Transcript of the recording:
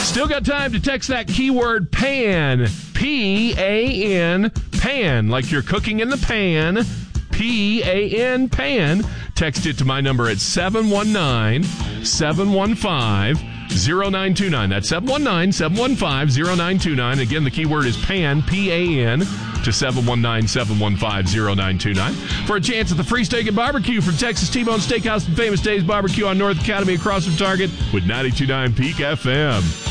Still got time to text that keyword PAN. P-A-N, PAN, like you're cooking in the pan. P-A-N, PAN. Text it to my number at 719-715-0929. That's 719-715-0929. Again, the keyword is PAN, P-A-N, to 719-715-0929 for a chance at the free steak and barbecue from Texas T-Bone Steakhouse and Famous Dave's Barbecue on North Academy across from Target with 92.9 Peak FM.